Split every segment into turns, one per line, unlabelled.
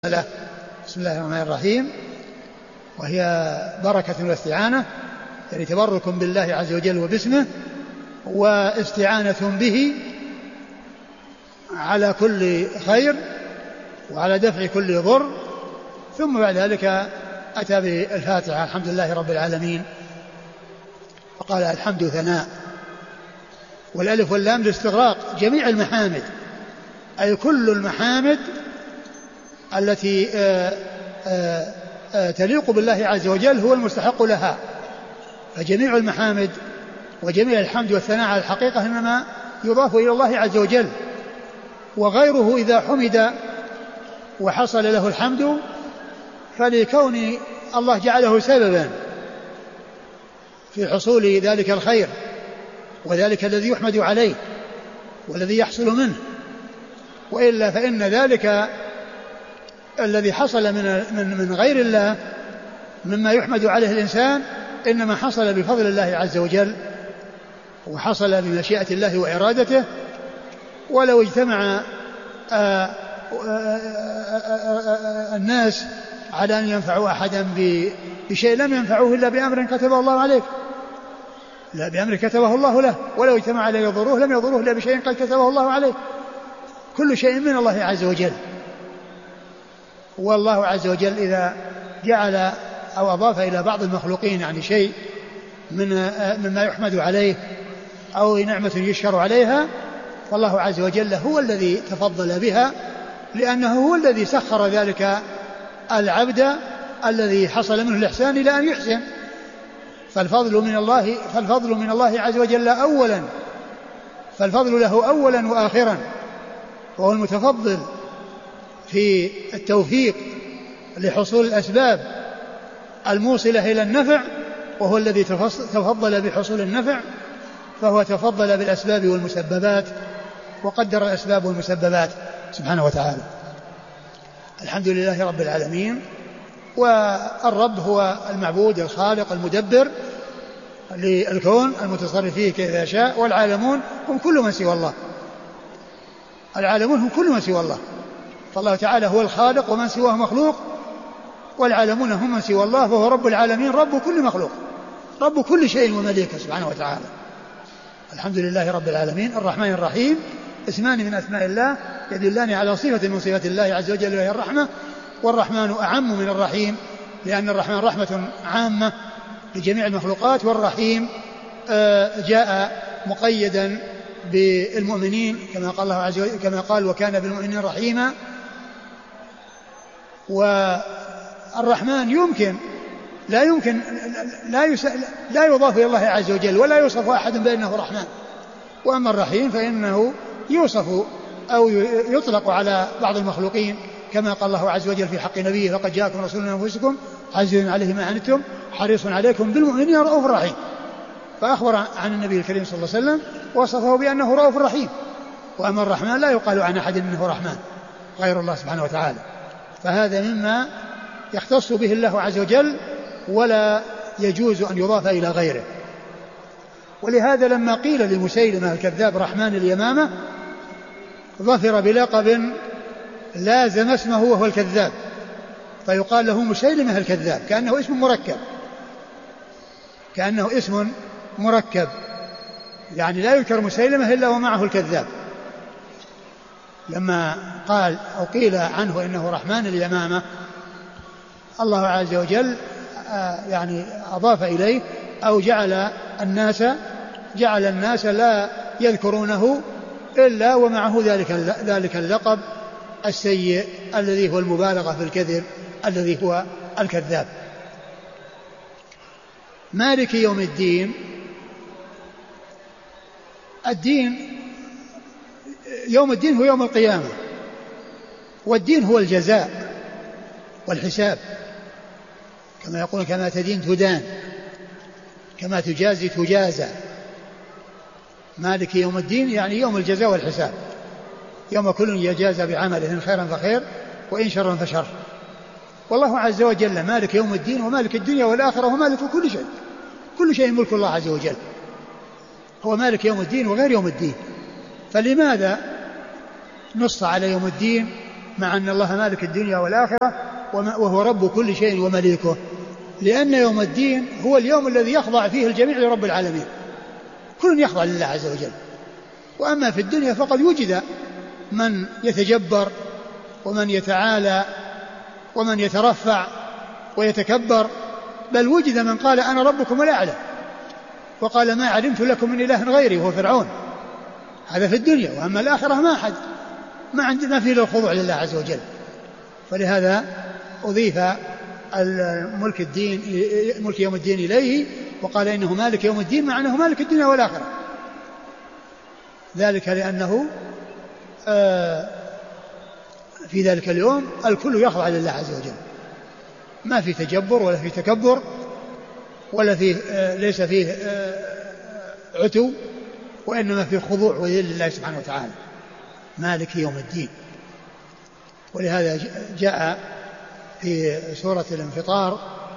بسم الله الرحمن الرحيم. وهي بركة واستعانة، يعني تبرك بالله عز وجل وباسمه، واستعانة به على كل خير وعلى دفع كل ضر. ثم بعد ذلك أتى بالفاتحة: الحمد لله رب العالمين. وقال: الحمد ثناء، والألف واللام لاستغراق جميع المحامد، أي كل المحامد التي تليق بالله عز وجل هو المستحق لها. فجميع المحامد وجميع الحمد والثناء على الحقيقة إنما يضاف إلى الله عز وجل، وغيره إذا حمد وحصل له الحمد فلكون الله جعله سببا في حصول ذلك الخير وذلك الذي يحمد عليه والذي يحصل منه. وإلا فإن ذلك الذي حصل من غير الله مما يحمد عليه الإنسان إنما حصل بفضل الله عز وجل، وحصل بمشيئة الله وإرادته. ولو اجتمع الناس على أن ينفعوا أحدا بشيء لم ينفعوه إلا بأمر كتبه الله عليه، لا بأمر كتبه الله له. ولو اجتمع على يضروه لم يضروه إلا بشيء قد كتبه الله عليه. كل شيء من الله عز وجل. والله عز وجل إذا جعل أو أضاف إلى بعض المخلوقين يعني شيء مما يحمد عليه أو نعمة يشكر عليها، فالله عز وجل هو الذي تفضل بها، لأنه هو الذي سخر ذلك العبد الذي حصل منه الإحسان إلى أن يحسن. فالفضل من الله عز وجل أولا، فالفضل له أولا وآخرا، وهو المتفضل في التوفيق لحصول الأسباب الموصلة إلى النفع، وهو الذي تفضل بحصول النفع، فهو تفضل بالأسباب والمسببات وقدر الأسباب والمسببات سبحانه وتعالى. الحمد لله رب العالمين. والرب هو المعبود الخالق المدبر للكون المتصرف فيه كيف يشاء، والعالمون هم كل من سوى الله. العالمون هم كل من سوى الله، فالله تعالى هو الخالق ومن سواه مخلوق، والعالمون هم من سوى الله، فهو رب العالمين رب كل مخلوق، رب كل شيء ومليكه سبحانه وتعالى. الحمد لله رب العالمين. الرحمن الرحيم اسمان من أسماء الله يدلان على صفة من صفات الله عز وجل، وهي الرحمة. والرحمن أعم من الرحيم، لأن الرحمن رحمة عامة لجميع المخلوقات، والرحيم جاء مقيدا بالمؤمنين كما قال الله عز وجل، كما قال: وكان بالمؤمنين رحيما. والرحمن لا يضاف إلى الله عز وجل ولا يوصف أحد بأنه رحمن. وأما الرحيم فإنه يوصف أو يطلق على بعض المخلوقين، كما قال الله عز وجل في حق نبيه: لقد جاءكم رسول من أنفسكم عزيز عليه ما عنتم حريص عليكم بالمؤمنين رؤوف رحيم. فأخبر عن النبي الكريم صلى الله عليه وسلم وصفه بأنه رؤوف رحيم. وأما الرحمن لا يقال عن أحد أنه رحمن غير الله سبحانه وتعالى، فهذا مما يختص به الله عز وجل ولا يجوز أن يضاف إلى غيره. ولهذا لما قيل لمسيلمة الكذاب رحمن اليمامة ظفر بلقب لازم اسمه وهو الكذاب، فيقال له مسيلمة الكذاب، كأنه اسم مركب، يعني لا يذكر مسيلمة إلا ومعه الكذاب. لما قال أو قيل عنه إنه رحمن اليمامة، الله عز وجل يعني أضاف إليه أو جعل الناس لا يذكرونه إلا ومعه ذلك اللقب السيء الذي هو المبالغة في الكذب، الذي هو الكذاب. مالك يوم الدين. يوم الدين هو يوم القيامة، والدين هو الجزاء والحساب، كما يقول: كما تدين تدان، كما تجازي تجازى. مالك يوم الدين يعني يوم الجزاء والحساب، يوم كل يجازى بعمله، إن خيرا فخير وإن شرا فشر. والله عز وجل مالك يوم الدين ومالك الدنيا والآخرة ومالك كل شيء، كل شيء ملك الله عز وجل، هو مالك يوم الدين وغير يوم الدين. فلماذا نص على يوم الدين مع أن الله مالك الدنيا والآخرة وهو رب كل شيء ومليكه، لأن يوم الدين هو اليوم الذي يخضع فيه الجميع لرب العالمين، كل يخضع لله عز وجل. وأما في الدنيا فقد وجد من يتجبر ومن يتعالى ومن يترفع ويتكبر، بل وجد من قال أنا ربكم الأعلى، وقال ما علمت لكم من إله غيري، وهو فرعون. هذا في الدنيا. وأما الآخرة ما أحد ما عندنا فيه الخضوع لله عز وجل. فلهذا أضيف ملك يوم الدين إليه، وقال إنه مالك يوم الدين، مع أنه مالك الدنيا والآخرة. ذلك لأنه في ذلك اليوم الكل يخضع لله عز وجل، ما في تجبر ولا في تكبر ولا فيه ليس فيه عتو، وإنما فيه خضوع وذل لله سبحانه وتعالى، مالك يوم الدين. ولهذا جاء في سورة الانفطار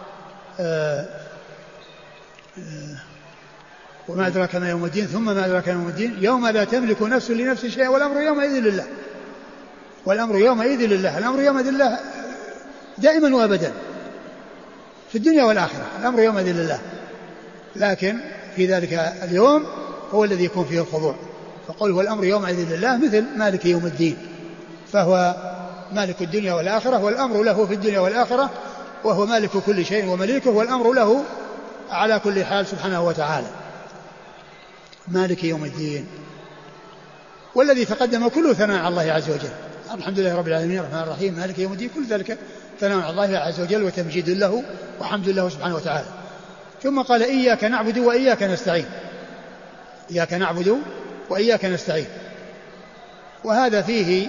وما أدراك ما يوم الدين، ثم ما أدراك ما يوم الدين، يوم لا تملك نفس لنفس شيئا والأمر يومئذ لله. والأمر يومئذ لله، الأمر يومئذ لله دائما وأبدا في الدنيا والآخرة، الأمر يومئذ لله. لكن في ذلك اليوم هو الذي يكون فيه الخضوع، فقل هو الأمر يومئذ لله، مثل مالك يوم الدين، فهو مالك الدنيا والآخرة، والأمر له في الدنيا والآخرة، وهو مالك كل شيء ومليكه، والأمر له على كل حال سبحانه وتعالى، مالك يوم الدين. والذي تقدم كله ثناء على الله عز وجل، الحمد لله رب العالمين الرحمن الرحيم مالك يوم الدين، كل ذلك ثناء على الله عز وجل وتمجيد له وحمد له سبحانه وتعالى. ثم قال إياك نعبد وإياك نستعين، إياك نعبد وإياك نستعين، وهذا فيه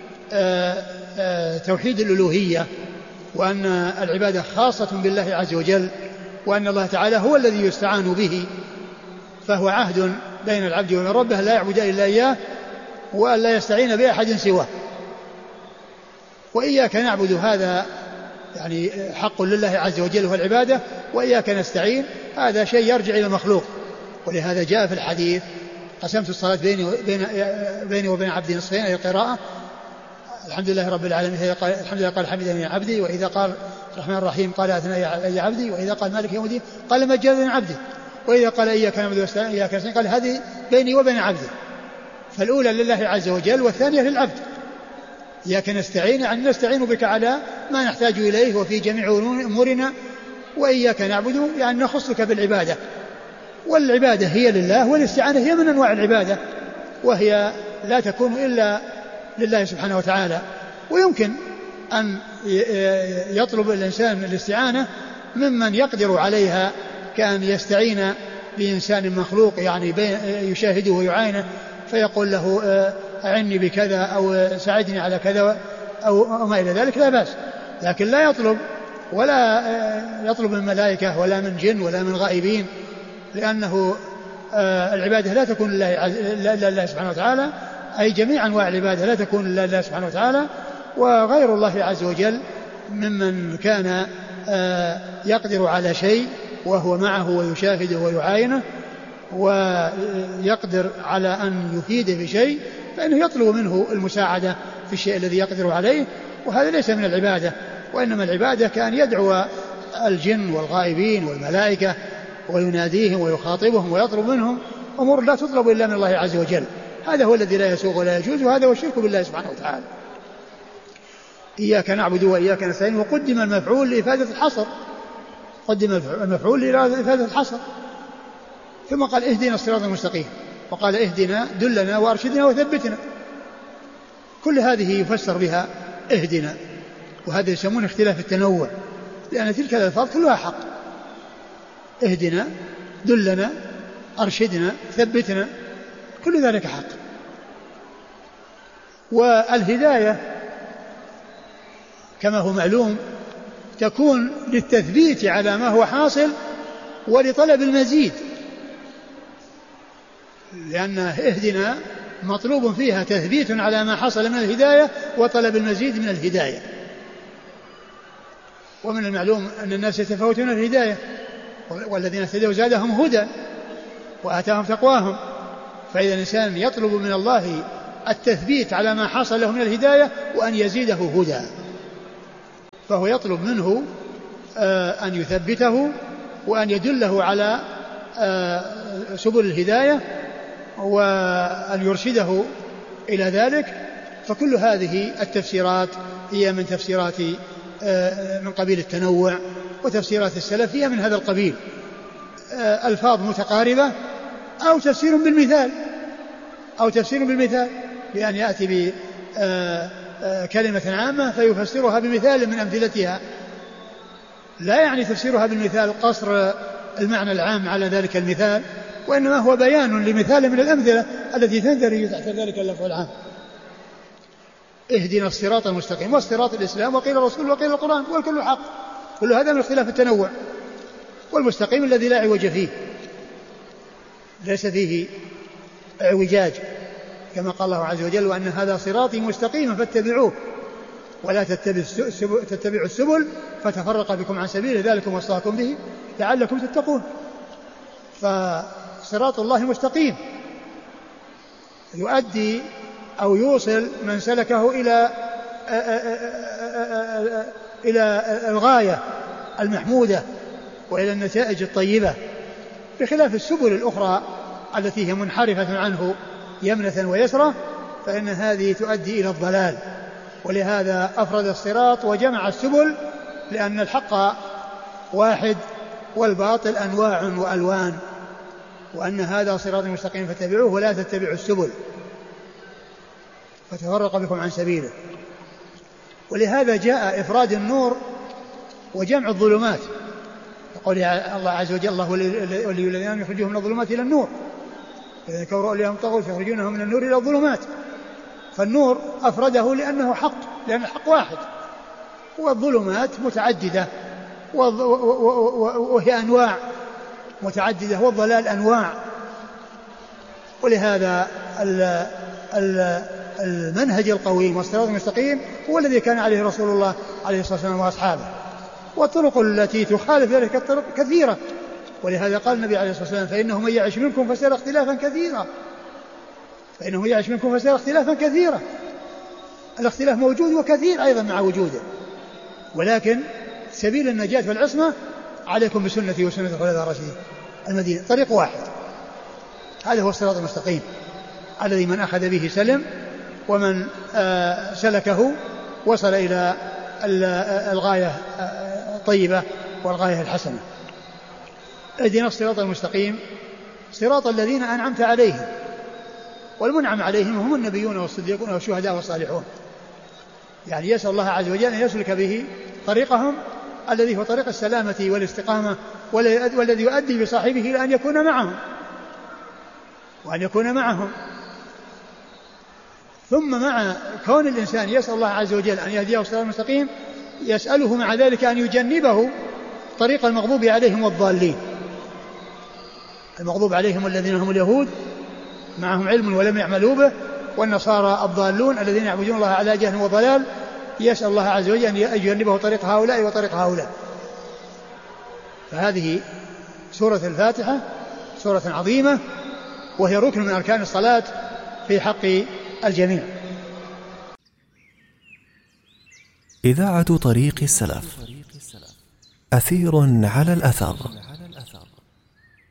توحيد الألوهية، وأن العبادة خاصة بالله عز وجل، وأن الله تعالى هو الذي يستعان به، فهو عهد بين العبد وبين ربه لا يعبد إلا إياه، وأن لا يستعين بأحد سواه. وإياك نعبد هذا يعني حق لله عز وجل هو العبادة، وإياك نستعين هذا شيء يرجع إلى المخلوق. ولهذا جاء في الحديث قسمت الصلاة بيني وبين عبدي نصفين، أي القراءة الحمد لله رب العالمين، الحمد لله قال حمدني عبدي، وإذا قال الرحمن الرحيم قال أثنى يا عبدي، وإذا قال مالك يوم الدين قال مجدني عبدي، وإذا قال إياك نعبد وإياك نستعين قال هذه بيني وبين عبدي. فالأولى لله عز وجل والثانية للعبد. إياك نستعين يعني نستعين بك على ما نحتاج إليه وفي جميع أمورنا، وإياك نعبد يعني نخصك بالعبادة، والعبادة هي لله، والاستعانة هي من أنواع العبادة، وهي لا تكون إلا لله سبحانه وتعالى. ويمكن أن يطلب الإنسان الاستعانة ممن يقدر عليها، كان يستعين بإنسان مخلوق يعني يشاهده ويعاينه، فيقول له أعني بكذا أو ساعدني على كذا أو ما إلى ذلك، لا بأس. لكن لا يطلب ولا يطلب من ملائكة ولا من جن ولا من غائبين، لأنه العبادة لا تكون لله سبحانه وتعالى، أي جميع أنواع العبادة لا تكون لله سبحانه وتعالى. وغير الله عز وجل ممن كان يقدر على شيء وهو معه ويشاهده ويعاينه، ويقدر على أن يفيده بشيء، فإنه يطلب منه المساعدة في الشيء الذي يقدر عليه، وهذا ليس من العبادة. وإنما العبادة كان يدعو الجن والغائبين والملائكة ويناديهم ويخاطبهم ويطلب منهم أمور لا تطلب إلا من الله عز وجل. هذا هو الذي لا يسوغ ولا يجوز، وهذا هو الشرك بالله سبحانه وتعالى. إياك نعبد وإياك نستعين، وقدم المفعول لإفادة الحصر، قدم المفعول لإفادة الحصر. ثم قال اهدنا الصراط المستقيم، وقال اهدنا دلنا وارشدنا وثبتنا، كل هذه يفسر بها اهدنا، وهذا يسمونه اختلاف التنوع، لأن تلك الألفاظ كلها حق، اهدنا دلنا أرشدنا ثبتنا، كل ذلك حق. والهداية كما هو معلوم تكون للتثبيت على ما هو حاصل ولطلب المزيد، لأن اهدنا مطلوب فيها تثبيت على ما حصل من الهداية وطلب المزيد من الهداية. ومن المعلوم أن الناس يتفاوتون الهداية، والذين اهتدوا زادهم هدى وآتاهم تقواهم. فإذا الإنسان يطلب من الله التثبيت على ما حصل له من الهداية وأن يزيده هدى. فهو يطلب منه أن يثبته وأن يدله على سبل الهداية وأن يرشده إلى ذلك. فكل هذه التفسيرات هي من تفسيرات من قبيل التنوع، وتفسيرات السلف هي من هذا القبيل، ألفاظ متقاربة أو تفسير بالمثال بأن يأتي بكلمة عامة فيفسرها بمثال من أمثلتها. لا يعني تفسيرها بالمثال قصر المعنى العام على ذلك المثال، وإنما هو بيان لمثال من الأمثلة التي تندرج تحت ذلك اللفظ العام. اهدنا الصراط المستقيم، والصراط الإسلام، وقيل الرسول، وقيل القرآن، والكل حق. كل هذا من اختلاف التنوع. والمستقيم الذي لا عوج فيه، ليس فيه اعوجاج، كما قال الله عز وجل: وأن هذا صراطي مستقيما فاتبعوه ولا تتبعوا السبل فتفرق بكم عن سبيله ذلكم وصاكم به لعلكم تتقون. فصراط الله مستقيم يؤدي أو يوصل من سلكه إلى الغاية المحمودة وإلى النتائج الطيبة، بخلاف السبل الأخرى التي هي منحرفة عنه يمنة ويسرة، فإن هذه تؤدي إلى الضلال. ولهذا أفرد الصراط وجمع السبل، لأن الحق واحد والباطل أنواع وألوان، وأن هذا صراط مستقيم فاتبعوه ولا تتبعوا السبل فتفرق بكم عن سبيله. ولهذا جاء إفراد النور وجمع الظلمات، يقول الله عز وجل: الله ولي الذين يخرجهم من الظلمات إلى النور، إذا كفروا أولياءهم طاغوت يخرجونهم من النور إلى الظلمات. فالنور أفرده لأنه حق، لأن الحق واحد، والظلمات متعددة وهي أنواع متعددة، والضلال أنواع. ولهذا المنهج القويم والصراط المستقيم هو الذي كان عليه رسول الله عليه الصلاة والسلام وأصحابه. والطرق التي تخالف ذلك الطرق كثيرة، ولهذا قال النبي عليه الصلاة والسلام: فإنه من يعش منكم فسيرى اختلافا كثيرا. الاختلاف موجود وكثير أيضا مع وجوده، ولكن سبيل النجاة والعصمة عليكم بسنتي وسنة الخلفاء الراشدين المهديين، طريق واحد، هذا هو الصراط المستقيم الذي من أخذ به سلم، ومن سلكه وصل إلى الغاية الطيبة والغاية الحسنة. اهدنا الصراط المستقيم صراط الذين أنعمت عليهم، والمنعم عليهم هم النبيون والصديقون والشهداء والصالحون. يعني يسأل الله عز وجل أن يسلك به طريقهم الذي هو طريق السلامة والاستقامة، والذي يؤدي بصاحبه إلى أن يكون معهم. ثم مع كون الإنسان يسأل الله عز وجل أن يهديه الصراط المستقيم، يسأله مع ذلك أن يجنبه طريق المغضوب عليهم والضالين. المغضوب عليهم الذين هم اليهود معهم علم ولم يعملوا به، والنصارى الضالون الذين يعبدون الله على جهل وضلال. يسأل الله عز وجل أن يجنبه طريق هؤلاء وطريق هؤلاء. فهذه سورة الفاتحة سورة عظيمة، وهي ركن من أركان الصلاة في حق الجميع.
إذاعة طريق السلف، أثير على الأثر.